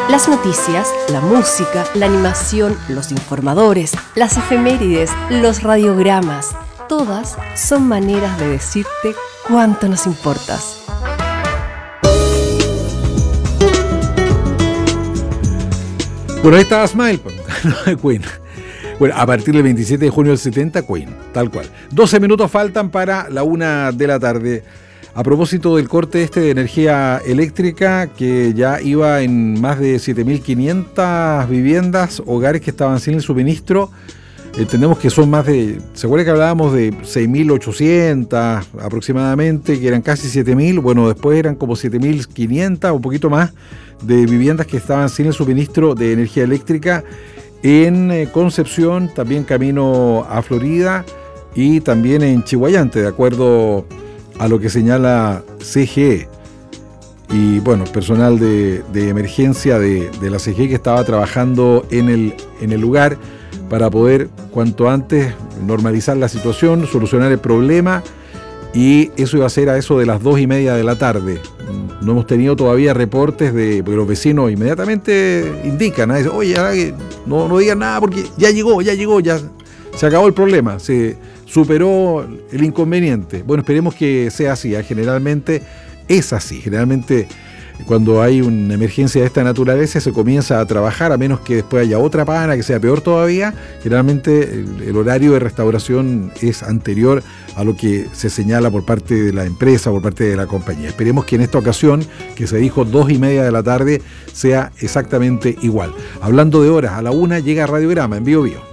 Las noticias, la música, la animación, los informadores, las efemérides, los radiogramas, todas son maneras de decirte cuánto nos importas. Bueno, ahí estaba Smile, Queen. Bueno, a partir del 27 de junio del 70, Queen, tal cual. 12 minutos faltan para la 1 de la tarde. A propósito del corte de energía eléctrica, que ya iba en más de 7.500 viviendas, hogares que estaban sin el suministro, entendemos que son más de, ¿se acuerdan que hablábamos de 6.800 aproximadamente, que eran casi 7.000? Bueno, después eran como 7.500, un poquito más, de viviendas que estaban sin el suministro de energía eléctrica en Concepción, también camino a Florida y también en Chiguayante, de acuerdo a lo que señala CGE. Y bueno, personal de emergencia de la CGE que estaba trabajando en el lugar para poder cuanto antes normalizar la situación, solucionar el problema, y eso iba a ser a eso de las 2:30 de la tarde. No hemos tenido todavía reportes porque los vecinos inmediatamente indican, dicen, oye, no digan nada porque ya llegó, ya se acabó el problema, se superó el inconveniente. Bueno, esperemos que sea así, generalmente es así, generalmente cuando hay una emergencia de esta naturaleza se comienza a trabajar, a menos que después haya otra pana que sea peor todavía. Generalmente el horario de restauración es anterior a lo que se señala por parte de la empresa, por parte de la compañía. Esperemos que en esta ocasión, que se dijo 2:30 de la tarde, sea exactamente igual. Hablando de horas, a la 1 llega Radiograma en Bío Bío.